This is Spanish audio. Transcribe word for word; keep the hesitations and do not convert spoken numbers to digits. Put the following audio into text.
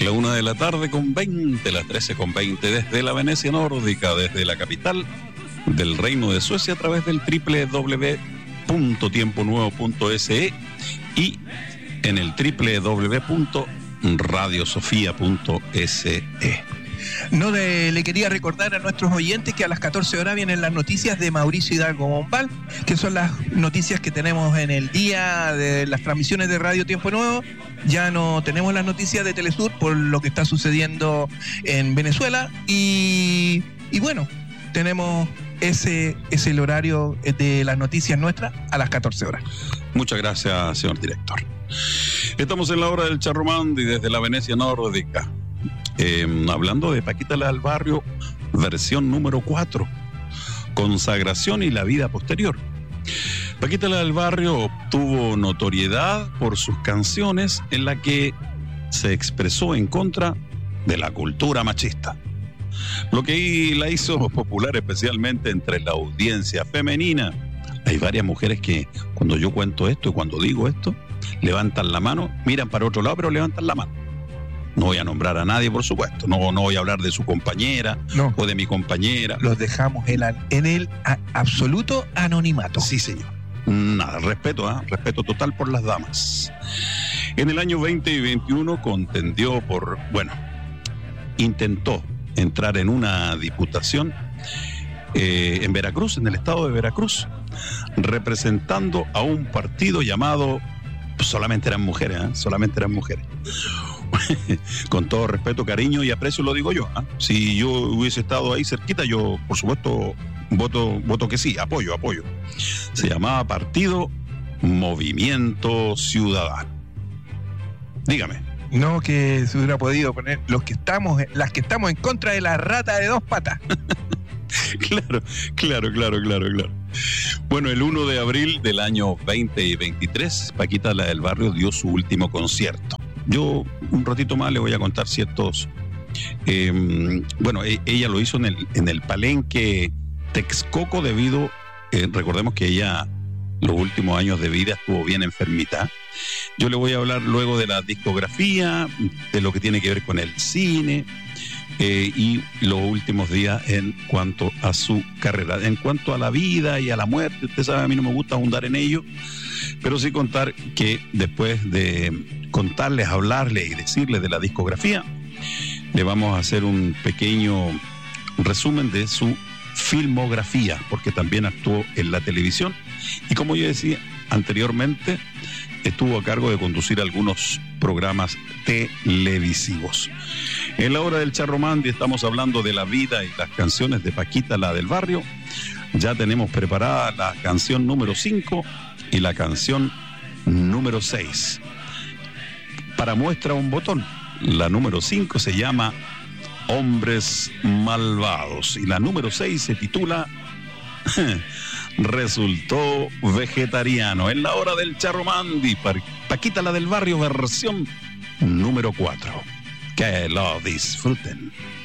La una de la tarde con veinte, las trece con veinte, desde la Venecia nórdica, desde la capital del Reino de Suecia, a través del doble u doble u doble u punto tiempo nuevo punto ese y en el doble u doble u doble u punto radio sofía punto ese. No de, le quería recordar a nuestros oyentes que a las catorce horas vienen las noticias de Mauricio Hidalgo Bombal, que son las noticias que tenemos en el día de las transmisiones de Radio Tiempo Nuevo. Ya no tenemos las noticias de Telesur por lo que está sucediendo en Venezuela y, y bueno, tenemos ese es el horario de las noticias nuestras a las catorce horas. Muchas gracias, señor director. Estamos en la hora del Charromandi desde la Venecia nórdica. Eh, hablando de Paquita la del Barrio, versión número cuatro, consagración y la vida posterior. Paquita la del Barrio obtuvo notoriedad por sus canciones en las que se expresó en contra de la cultura machista, lo que la hizo popular especialmente entre la audiencia femenina. Hay varias mujeres que cuando yo cuento esto y cuando digo esto, levantan la mano, miran para otro lado, pero levantan la mano. No voy a nombrar a nadie, por supuesto. No, no voy a hablar de su compañera no. o de mi compañera. Los dejamos en, en el a, absoluto anonimato. Sí, señor. Nada, respeto, ¿eh? Respeto total por las damas. En el año veinte veintiuno contendió por, bueno, intentó entrar en una diputación eh, en Veracruz, en el estado de Veracruz, representando a un partido llamado, pues solamente eran mujeres, ¿eh? Solamente eran mujeres. Con todo respeto, cariño y aprecio lo digo yo, ¿eh? Si yo hubiese estado ahí cerquita, yo por supuesto voto, voto que sí, apoyo, apoyo. Se llamaba Partido Movimiento Ciudadano. Dígame. No que se hubiera podido poner los que estamos, las que estamos en contra de la rata de dos patas. Claro, claro, claro, claro, claro. Bueno, el primero de abril del año veinte veintitrés, Paquita la del Barrio dio su último concierto. Yo un ratito más le voy a contar ciertos... Eh, bueno, ella lo hizo en el, en el Palenque Texcoco debido... Eh, recordemos que ella los últimos años de vida estuvo bien enfermita. Yo le voy a hablar luego de la discografía, de lo que tiene que ver con el cine eh, y los últimos días en cuanto a su carrera. En cuanto a la vida y a la muerte, usted sabe, a mí no me gusta ahondar en ello, pero sí contar que después de contarles, hablarles y decirles de la discografía, le vamos a hacer un pequeño resumen de su filmografía, porque también actuó en la televisión y, como yo decía anteriormente, estuvo a cargo de conducir algunos programas televisivos. En la hora del Charromandi estamos hablando de la vida y las canciones de Paquita la del Barrio. Ya tenemos preparada la canción número cinco y la canción número seis. Para muestra un botón, la número cinco se llama Hombres Malvados y la número seis se titula Resultó Vegetariano. En la hora del Charromandi, Paquita la del Barrio, versión número cuatro. Que lo disfruten.